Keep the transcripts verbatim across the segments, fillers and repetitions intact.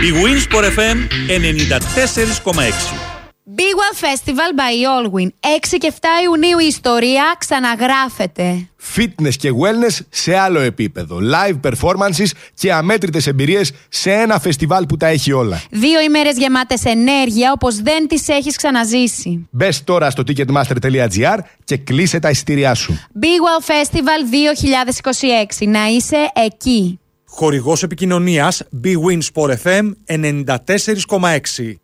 Η Winsport εφ εμ ενενήντα τέσσερα κόμμα έξι. Big One Festival by Allwyn. έξι και επτά Ιουνίου η ιστορία ξαναγράφεται. Fitness και wellness σε άλλο επίπεδο. Live performances και αμέτρητες εμπειρίες σε ένα φεστιβάλ που τα έχει όλα. Δύο ημέρες γεμάτες ενέργεια όπως δεν τις έχεις ξαναζήσει. Μπες τώρα στο ticketmaster τελεία gr και κλείσε τα εισιτήριά σου. Big One Festival δύο χιλιάδες είκοσι έξι. Να είσαι εκεί. Χορηγός επικοινωνίας Big Winsport εφ εμ ενενήντα τέσσερα κόμμα έξι.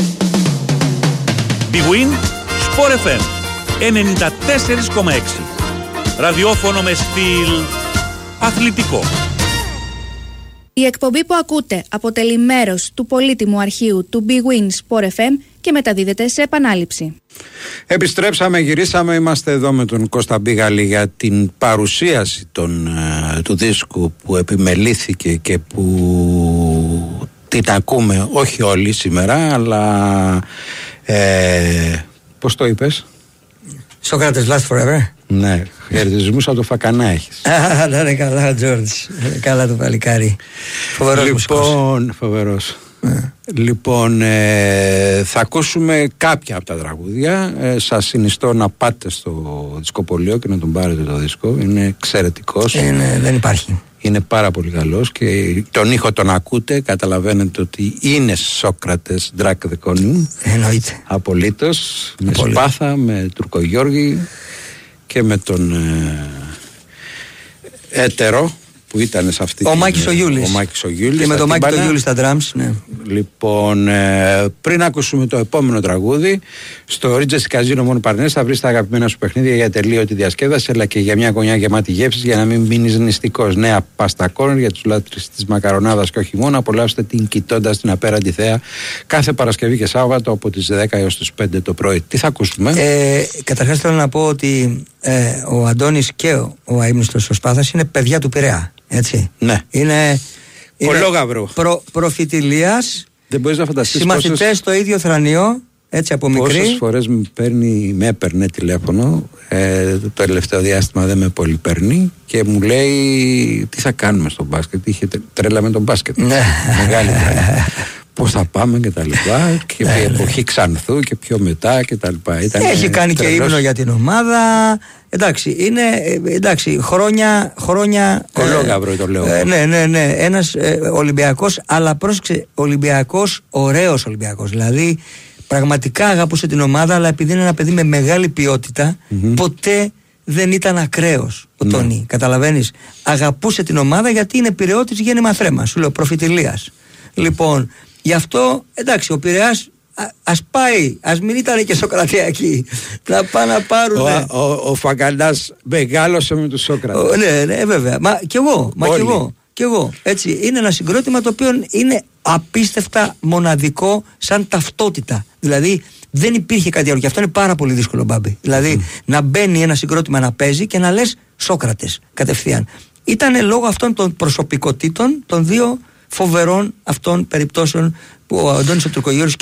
Big Win Sport εφ εμ ενενήντα τέσσερα κόμμα έξι. Ραδιόφωνο με στυλ αθλητικό. Η εκπομπή που ακούτε αποτελεί μέρος του πολύτιμου αρχείου του Big Win Sport εφ εμ και μεταδίδεται σε επανάληψη. Επιστρέψαμε, γυρίσαμε, είμαστε εδώ με τον Κώστα Μπίγαλη για την παρουσίαση των, uh, του δίσκου που επιμελήθηκε και που την ακούμε όχι όλοι σήμερα, αλλά ε, πώς το είπες? Σόκρατες last forever. Ναι, χαιρετισμούς από το Φακανά έχεις. Α, να είναι καλά, Τζόρτζ. Καλά το παλικάρι. Φοβερός μουσικός. Λοιπόν, φοβερός. Yeah. Λοιπόν, ε, θα ακούσουμε κάποια από τα τραγούδια. Ε, σας συνιστώ να πάτε στο δισκοπωλείο και να τον πάρετε το δίσκο. Είναι εξαιρετικός. Είναι, δεν υπάρχει. Είναι πάρα πολύ καλός και τον ήχο τον ακούτε. Καταλαβαίνετε ότι είναι Σόκρατες Drag the Conning. Εννοείται. Απολύτως. Με Σπάθα, με Τουρκογιώργη και με τον ε, έτερο που ήταν σε αυτή ο Μάκης ο Γιούλης. Ο Μάκης ο Γιούλης. Και με τον Μάκη ο Γιούλη στα drums, ναι. Λοιπόν, ε, πριν ακούσουμε το επόμενο τραγούδι, στο Regency Casino μόνο Παρνές θα βρεις τα αγαπημένα σου παιχνίδια για τελείωτη διασκέδαση, αλλά και για μια γωνιά γεμάτη γεύσεις για να μην μείνεις νηστικός. Νέα πάστα κόρνερ για τους λάτρεις της μακαρονάδας και όχι μόνο. Απολαύστε την κοιτώντας την απέραντη θέα κάθε Παρασκευή και Σάββατο από τις δέκα έως τις πέντε το πρωί. Τι θα ακούσουμε? Ε, καταρχάς θέλω να πω ότι ε, ο Αντώνης και ο, ο αείμνηστος ο Σπάθας είναι παιδιά του Πειραιά. Έτσι. Ναι. Είναι, είναι προ, προφητηλίας. Δεν μπορείς να φανταστείς. Συμμαθητές πόσες... στο ίδιο θρανείο. Έτσι από μικρή. Πόσες φορές με, παίρνει, με έπαιρνε τηλέφωνο, ε, το τελευταίο διάστημα δεν με πολύ παίρνει και μου λέει τι θα κάνουμε στο μπάσκετ. Είχε τρέλα με τον μπάσκετ. Μεγάλη τρέλα. Πώς θα πάμε και τα λοιπά. Και ποια εποχή Ξανθού και πιο μετά και τα λοιπά. Ήταν έχει κάνει τρελός. Και ύμνο για την ομάδα. Εντάξει, είναι εντάξει, χρόνια. χρόνια Κολόγαυρο ε, το λέω. Ε, ναι, ναι, ναι. Ένας ε, Ολυμπιακός, αλλά πρόσεξε, Ολυμπιακός, ωραίος Ολυμπιακός. Δηλαδή, πραγματικά αγαπούσε την ομάδα, αλλά επειδή είναι ένα παιδί με μεγάλη ποιότητα, mm-hmm. ποτέ δεν ήταν ακραίος ο Τόνι. Mm. Καταλαβαίνεις. Αγαπούσε την ομάδα γιατί είναι Πειραιώτης γέννημα θρέμα. Σου λέω, προφητηλίας. Λοιπόν, γι' αυτό εντάξει, ο Πειραιάς Α, ας πάει, ας μην ήταν και Σοκρατιακοί. Να πάνε να πάρουν. Ο, ο, ο Φαγκανάς μεγάλωσε με τους Σόκρατες. Ναι, ναι, βέβαια. Μα κι εγώ, μα κι εγώ, κι εγώ. Έτσι, είναι ένα συγκρότημα το οποίο είναι απίστευτα μοναδικό σαν ταυτότητα. Δηλαδή δεν υπήρχε κάτι άλλο. Και αυτό είναι πάρα πολύ δύσκολο, Μπάμπη. Δηλαδή mm. να μπαίνει ένα συγκρότημα να παίζει και να λες Σόκρατες κατευθείαν. Ήταν λόγω αυτών των προσωπικότητων των δύο φοβερών αυτών περιπτώσεων που ο Αντώνης ο Τουρκογιώργης